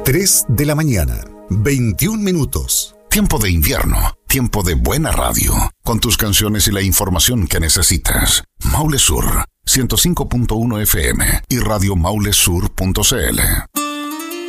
3 de la mañana, 21 minutos. Tiempo de invierno, tiempo de buena radio, con tus canciones y la información que necesitas. Maule Sur, 105.1 FM y radiomaulesur.cl.